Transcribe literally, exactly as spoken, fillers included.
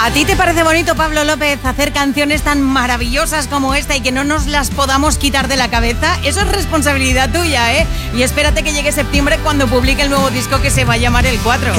¿A ti te parece bonito, Pablo López, hacer canciones tan maravillosas como esta y que no nos las podamos quitar de la cabeza? Eso es responsabilidad tuya, ¿eh? Y espérate que llegue septiembre cuando publique el nuevo disco que se va a llamar El cuatro.